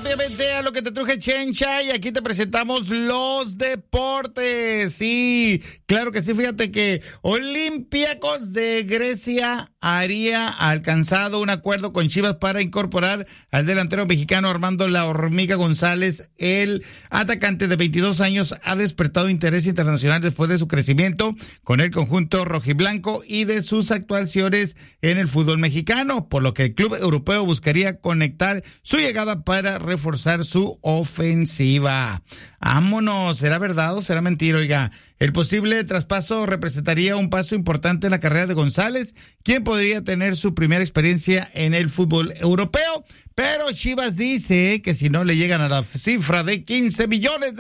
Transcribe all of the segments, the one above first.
rápidamente a lo que te truje Chencha y aquí te presentamos los deportes. Sí, claro que sí, fíjate que Olympiacos de Grecia habría alcanzado un acuerdo con Chivas para incorporar al delantero mexicano Armando La Hormiga González. El atacante de 22 años ha despertado interés internacional después de su crecimiento con el conjunto rojiblanco y de sus actuaciones en el fútbol mexicano, por lo que el club europeo buscaría conectar su llegada para reforzar su ofensiva. Vámonos, ¿será verdad o será mentira? Oiga, el posible traspaso representaría un paso importante en la carrera de González, quien podría tener su primera experiencia en el fútbol europeo, pero Chivas dice que si no le llegan a la cifra de $15 millones,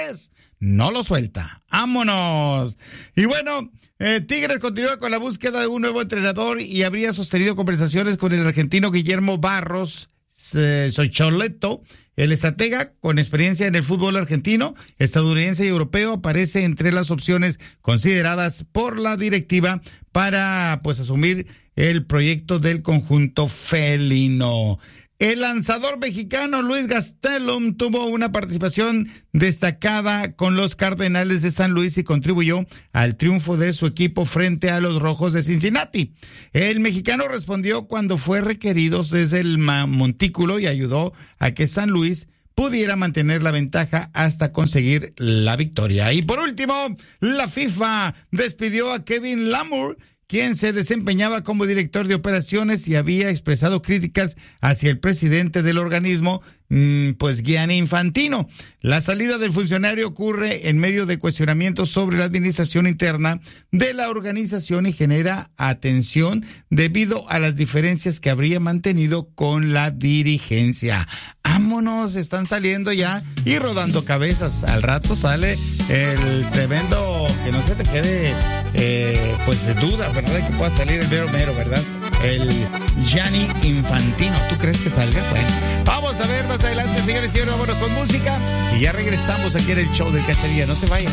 no lo suelta. ¡Vámonos! Y bueno, Tigres continúa con la búsqueda de un nuevo entrenador y habría sostenido conversaciones con el argentino Guillermo Barros Socholeto. El estratega, con experiencia en el fútbol argentino, estadounidense y europeo, aparece entre las opciones consideradas por la directiva para asumir el proyecto del conjunto felino. El lanzador mexicano Luis Gastelum tuvo una participación destacada con los Cardenales de San Luis y contribuyó al triunfo de su equipo frente a los Rojos de Cincinnati. El mexicano respondió cuando fue requerido desde el montículo y ayudó a que San Luis pudiera mantener la ventaja hasta conseguir la victoria. Y por último, la FIFA despidió a Kevin Lamour, quien se desempeñaba como director de operaciones y había expresado críticas hacia el presidente del organismo, Gianni Infantino. La salida del funcionario ocurre en medio de cuestionamientos sobre la administración interna de la organización y genera atención debido a las diferencias que habría mantenido con la dirigencia. Vámonos, están saliendo ya y rodando cabezas. Al rato sale el tremendo, que no se te quede de duda, ¿verdad? Que pueda salir el mero, ¿verdad? El Gianni Infantino. ¿Tú crees que salga? Bueno, vamos a ver más adelante, señores y señores. Vámonos con música y ya regresamos aquí en el show del Cachanilla. No te vayas.